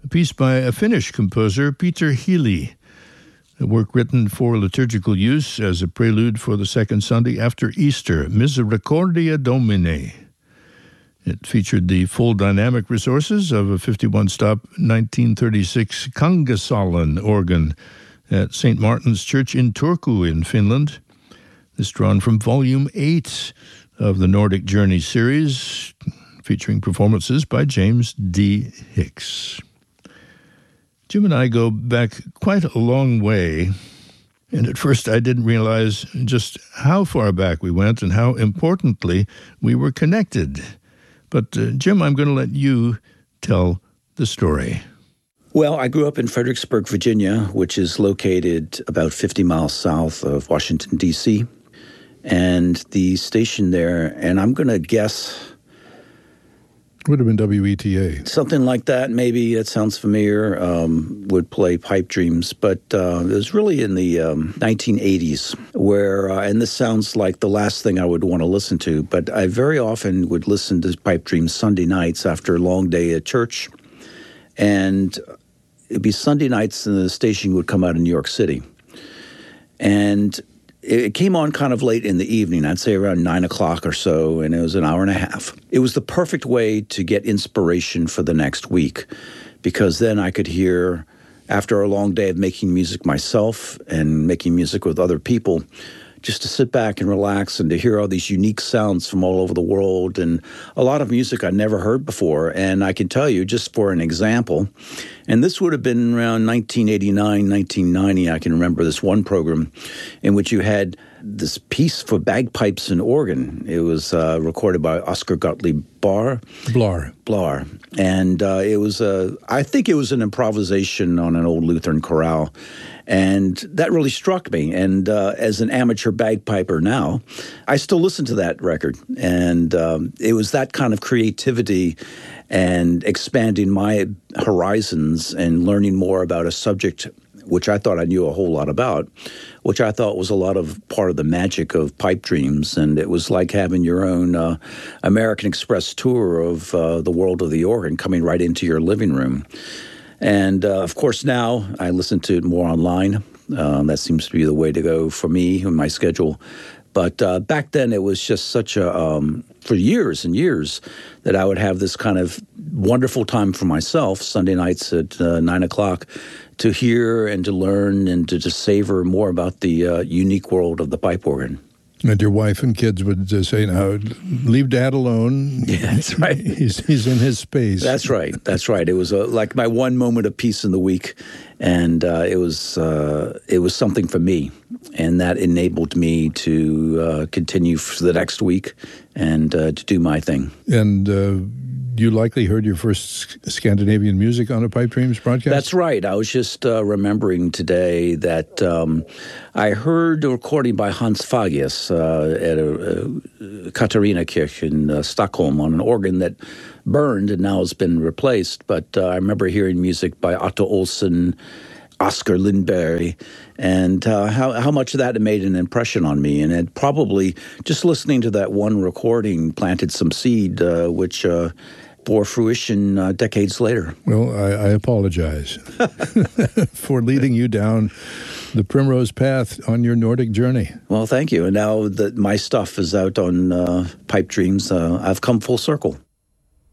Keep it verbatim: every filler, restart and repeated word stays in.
piece by a Finnish composer, Peter Healy, a work written for liturgical use as a prelude for the second Sunday after Easter, Misericordia Domini. It featured the full dynamic resources of a fifty-one stop nineteen thirty-six Kangasalen organ at Saint Martin's Church in Turku in Finland. This drawn from Volume eight of the Nordic Journey series, featuring performances by James D. Hicks. Jim and I go back quite a long way, and at first I didn't realize just how far back we went and how importantly we were connected. But, uh, Jim, I'm going to let you tell the story. Well, I grew up in Fredericksburg, Virginia, which is located about fifty miles south of Washington, D C, and the station there, and I'm going to guess... Would have been W E T A. Something like that, maybe. That sounds familiar. Um, would play Pipe Dreams. But uh, it was really in the um, nineteen eighties where, uh, and this sounds like the last thing I would want to listen to, but I very often would listen to Pipe Dreams Sunday nights after a long day at church. And it'd be Sunday nights and the station would come out in New York City. And it came on kind of late in the evening, I'd say around nine o'clock or so, and it was an hour and a half. It was the perfect way to get inspiration for the next week, because then I could hear, after a long day of making music myself and making music with other people, just to sit back and relax and to hear all these unique sounds from all over the world and a lot of music I'd never heard before. And I can tell you, just for an example, and this would have been around nineteen eighty-nine, nineteen ninety, I can remember this one program in which you had this piece for bagpipes and organ. It was uh, recorded by Oscar Gottlieb Barr. Blar. Blar. And uh, it was, a, I think it was an improvisation on an old Lutheran chorale. And that really struck me. And uh, as an amateur bagpiper now, I still listen to that record. And um, it was that kind of creativity and expanding my horizons and learning more about a subject which I thought I knew a whole lot about, which I thought was a lot of part of the magic of Pipe Dreams. And it was like having your own uh, American Express tour of uh, the world of the organ coming right into your living room. And, uh, of course, now I listen to it more online. Um, that seems to be the way to go for me and my schedule. But uh, back then it was just such a, um, for years and years, that I would have this kind of wonderful time for myself, Sunday nights at uh, nine o'clock, to hear and to learn and to just savor more about the uh, unique world of the pipe organ. And your wife and kids would uh, say, now, leave Dad alone. Yeah, that's right. he's, he's in his space. That's right. That's right. It was uh, like my one moment of peace in the week, and uh, it was uh, it was something for me, and that enabled me to uh, continue for the next week and uh, to do my thing. And uh, you likely heard your first Scandinavian music on a Pipe Dreams broadcast? That's right. I was just uh, remembering today that um, I heard a recording by Hans Fagius uh, at a, a Katarina Kirch in uh, Stockholm on an organ that burned and now has been replaced. But uh, I remember hearing music by Otto Olsson, Oscar Lindberg, and uh, how, how much of that made an impression on me. And it probably, just listening to that one recording, planted some seed, uh, which uh, bore fruition uh, decades later. Well, I, I apologize for leading you down the primrose path on your Nordic journey. Well, thank you. And now that my stuff is out on uh, Pipe Dreams, uh, I've come full circle.